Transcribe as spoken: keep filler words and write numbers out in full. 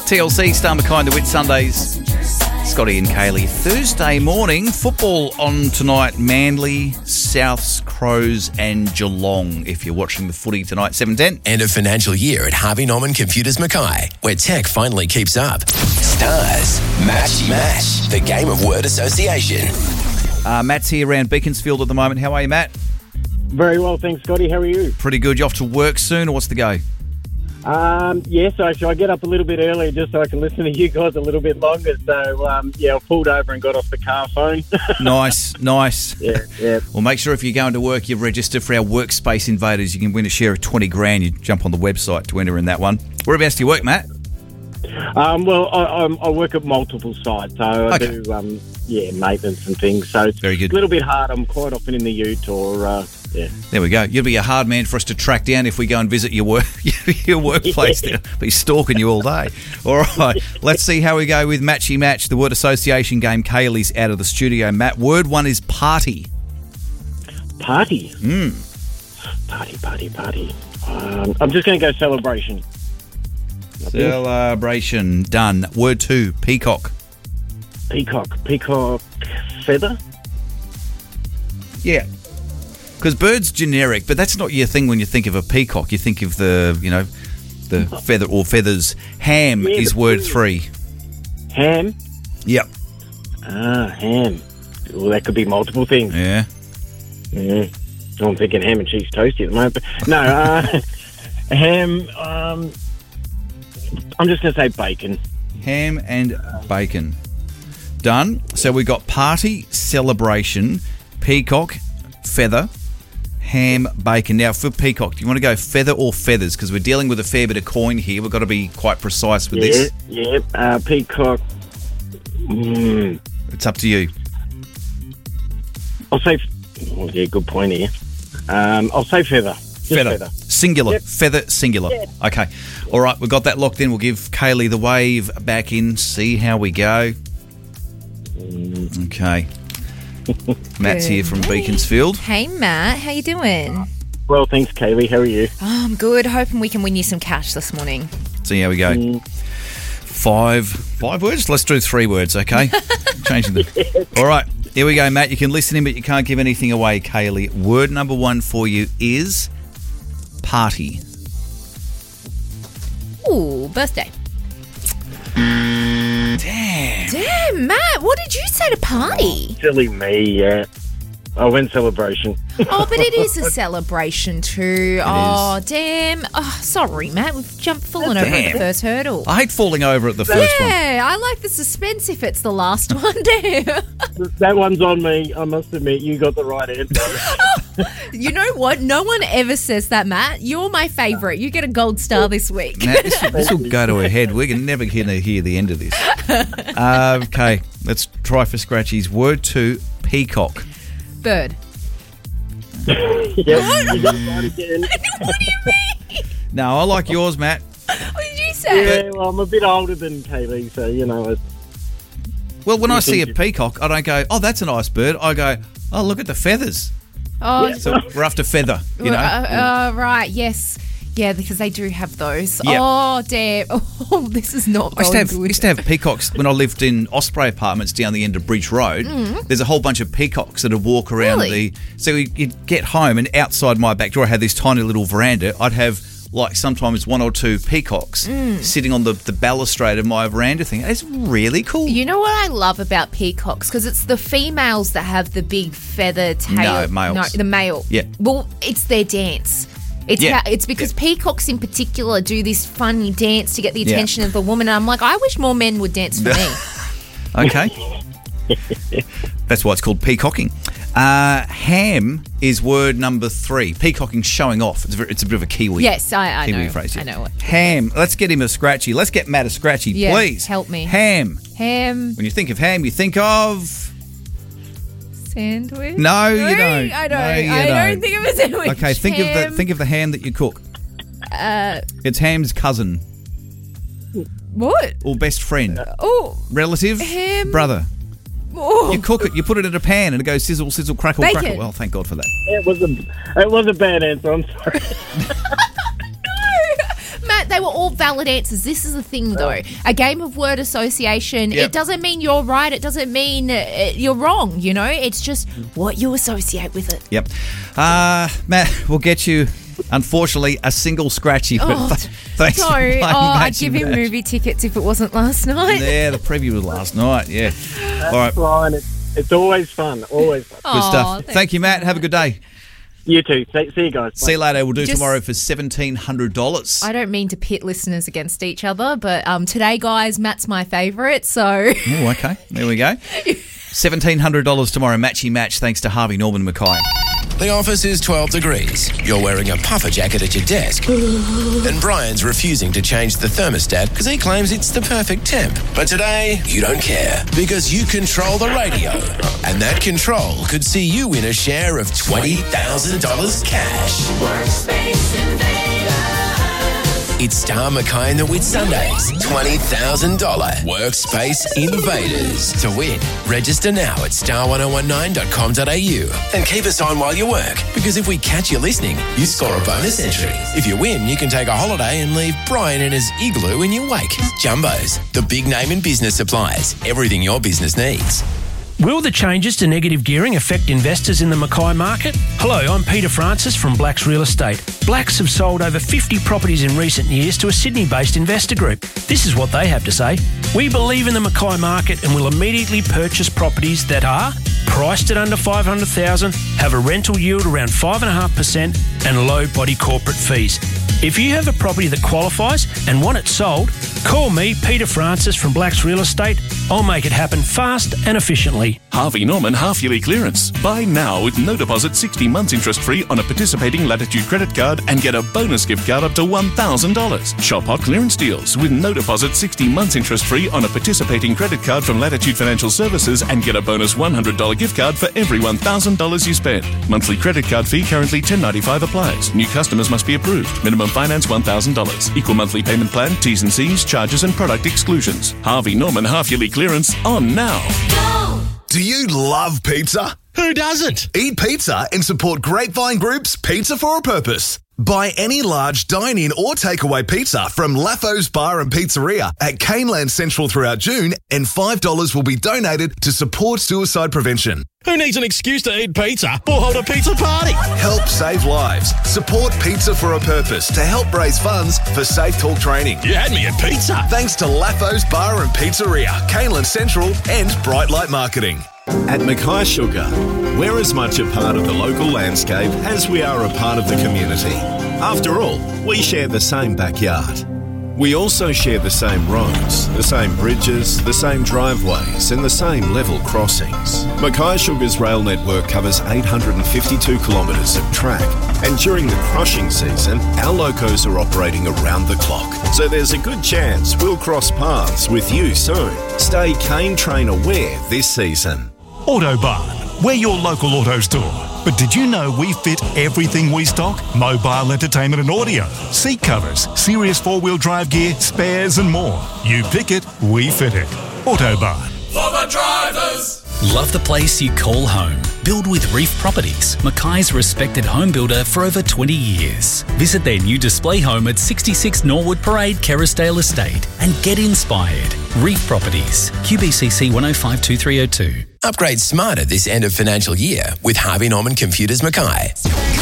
T L C, Star McKay, the Wit Sundays. Scotty and Kaylee. Thursday morning, football on tonight. Manly, Souths, Crows and Geelong. If you're watching the footy tonight, seven ten. End of financial year at Harvey Norman Computers Mackay, where tech finally keeps up. Stars, Matchy Match, the game of word association. Uh, Matt's here around Beaconsfield at the moment. How are you, Matt? Very well, thanks, Scotty. How are you? Pretty good. You off to work soon, or what's the go? Um, yes, actually, I get up a little bit earlier just so I can listen to you guys a little bit longer. So, um, yeah, I pulled over and got off the car phone. Nice, nice. Yeah, yeah. Well, make sure if you're going to work, you register for our Workspace Invaders. You can win a share of twenty grand. You jump on the website to enter in that one. Whereabouts do you work, Matt? Um, well, I, I'm, I work at multiple sites, so I Okay. do, um, yeah, maintenance and things. So it's Very good. a little bit hard. I'm quite often in the ute or, uh, yeah. There we go. You'll be a hard man for us to track down if we go and visit your work, your workplace. Yeah. They'll be stalking you all day. All right, let's see how we go with Matchy Match, the word association game. Kaylee's out of the studio. Matt, word one is party. Party. Mm. Party, party, party. Um, I'm just going to go celebration. Celebration. Done. Word two, peacock. Peacock. Peacock feather? Yeah. Because bird's generic, but that's not your thing when you think of a peacock. You think of the, you know, the feather or feathers. Ham Yeah, is the word bird. three. Ham? Yep. Ah, ham. Well, that could be multiple things. Yeah. Mm. I'm thinking ham and cheese toasty at the moment. But no, uh, ham, um, I'm just going to say bacon. Ham and bacon. Done. So we got party, celebration, peacock, feather, ham, bacon. Now for peacock, do you want to go feather or feathers? Because we're dealing with a fair bit of coin here. We've got to be quite precise with Yeah, this. yeah. Uh, peacock. Mm, It's up to you. I'll say, oh, yeah, good point here. Um, I'll say feather. Just Feather. feather. Singular. Yep. Feather, singular. Yeah. Okay. All right, we've got that locked in. We'll give Kaylee the wave back in, see how we go. Okay. Matt's here from Beaconsfield. Hey, Matt. How you doing? Well, thanks, Kaylee. How are you? Oh, I'm good. Hoping we can win you some cash this morning. See how we go. Mm. Five, five words? Let's do three words, okay? Changing them. All right, here we go, Matt. You can listen in, but you can't give anything away, Kaylee. Word number one for you is party. Ooh, birthday. Damn. Damn, Matt. What did you say to party? Silly me, yeah. I went celebration. Oh, but it is a celebration too. oh, is. damn. Oh, sorry, Matt. We've jumped, fallen over at Damn. the first hurdle. I hate falling over at the first one. Yeah, I like the suspense if it's the last one. Damn. That one's on me. I must admit, you got the right answer. You know what? No one ever says that, Matt. You're my favourite. You get a gold star this week. Matt, this, this will go to a head. We're never going to hear the end of this. Uh, okay, let's try for scratchies. Word two, peacock. Bird. Yep, you got it right again. What do you mean? No, I like yours, Matt. What did you say? Yeah, well, I'm a bit older than Kaylee, so, you know, it's, Well, when You I see a think peacock, I don't go, oh, that's a nice bird. I go, oh, look at the feathers. Oh, So we're after feather, you know. Uh, uh, right, yes. Yeah, because they do have those. Yeah. Oh, damn. Oh, this is not I used, to going have, good. used to have peacocks when I lived in Osprey Apartments down the end of Bridge Road. There's a whole bunch of peacocks that would walk around Mm. Really? the... So you'd you'd get home and outside my back door I had this tiny little veranda. I'd have like sometimes one or two peacocks Mm. sitting on the, the balustrade of my veranda thing. It's really cool. You know what I love about peacocks? Because it's the females that have the big feather tail. No, males. No, the male. Yeah. Well, it's their dance. It's Yeah. how, it's because peacocks in particular do this funny dance to get the Yeah. attention of the woman. And I'm like, I wish more men would dance for me. Okay. That's why it's called peacocking. Uh, ham is word number three. Peacocking, showing off. It's a, very- it's a bit of a Kiwi. Yes, I, I Kiwi know. phrase. Yeah. I know it. Ham. Let's get him a scratchy. Let's get Matt a scratchy, Yeah, please. help me. Ham. Ham When you think of ham, you think of... sandwich. No, you No, don't. I don't. No, you I don't. don't think of a sandwich. Okay, think of Ham, the think of the ham that you cook. Uh, It's ham's cousin what? or best friend, Oh, relative, ham. brother. oh. You cook it, you put it in a pan, and it goes sizzle, sizzle, crackle, Bacon. crackle. Well, thank God for that. it was a, it was a bad answer. I'm sorry. Matt, they were all valid answers. This is the thing, though. A game of word association, Yep. it doesn't mean you're right. It doesn't mean uh, you're wrong, you know? It's just what you associate with it. Yep. Uh, Matt, we'll get you, unfortunately, a single scratchy. But Oh, th- thanks so, for playing oh, I'd Matchy give him Match. movie tickets if it wasn't last night. Yeah, the preview was last night. Yeah. All right. Good Fine. It's, it's always fun. Always fun. Aw, stuff. thanks, Thank you, Matt. Have a good day. You too. See, see you guys. See you later. We'll do Just- tomorrow for seventeen hundred dollars. I don't mean to pit listeners against each other, but um, today, guys, Matt's my favourite, so... Oh, okay. There we go. seventeen hundred dollars tomorrow, Matchy Match, thanks to Harvey Norman Mackay. The office is twelve degrees. You're wearing a puffer jacket at your desk. And Brian's refusing to change the thermostat because he claims it's the perfect temp. But today, you don't care because you control the radio. And that control could see you win a share of twenty thousand dollars cash. It's Star Mackay and the Whit Sundays. twenty thousand dollars Workspace Invaders. To win, register now at star ten nineteen dot com dot a u and keep us on while you work, because if we catch you listening, you score a bonus entry. If you win, you can take a holiday and leave Brian in his igloo in your wake. Jumbos, the big name in business supplies. Everything your business needs. Will the changes to negative gearing affect investors in the Mackay market? Hello, I'm Peter Francis from Blacks Real Estate. Blacks have sold over fifty properties in recent years to a Sydney-based investor group. This is what they have to say. We believe in the Mackay market and will immediately purchase properties that are priced at under five hundred thousand dollars, have a rental yield around five point five percent and low body corporate fees. If you have a property that qualifies and want it sold, call me, Peter Francis from Blacks Real Estate. I'll make it happen fast and efficiently. Harvey Norman half-yearly clearance. Buy now with no deposit, sixty months interest-free on a participating Latitude credit card and get a bonus gift card up to one thousand dollars. Shop hot clearance deals with no deposit, sixty months interest-free on a participating credit card from Latitude Financial Services and get a bonus one hundred dollars gift card for every one thousand dollars you spend. Monthly credit card fee currently ten dollars ninety-five applies. New customers must be approved. Minimum finance one thousand dollars. Equal monthly payment plan, T's and C's, charges and product exclusions. Harvey Norman half-yearly clearance on now. Do you love pizza? Who doesn't? Eat pizza and support Grapevine Group's Pizza for a Purpose. Buy any large dine-in or takeaway pizza from Lafo's Bar and Pizzeria at Caneland Central throughout June, and five dollars will be donated to support suicide prevention. Who needs an excuse to eat pizza or hold a pizza party? Help save lives. Support Pizza for a Purpose to help raise funds for Safe Talk training. You had me at pizza. Thanks to Lafo's Bar and Pizzeria, Caneland Central and Bright Light Marketing. At Mackay Sugar, we're as much a part of the local landscape as we are a part of the community. After all, we share the same backyard. We also share the same roads, the same bridges, the same driveways and the same level crossings. Mackay Sugar's rail network covers eight hundred fifty-two kilometres of track, and during the crushing season, our locos are operating around the clock. So there's a good chance we'll cross paths with you soon. Stay Cane Train aware this season. Autobarn, we're your local auto store. But did you know we fit everything we stock? Mobile entertainment and audio, seat covers, serious four-wheel drive gear, spares and more. You pick it, we fit it. Autobarn. For the drivers! Love the place you call home? Build with Reef Properties, Mackay's respected home builder for over twenty years. Visit their new display home at sixty-six Norwood Parade, Kerrisdale Estate, and get inspired. Reef Properties, Q B C C one oh five two three oh two. Upgrade smarter this end of financial year with Harvey Norman Computers Mackay.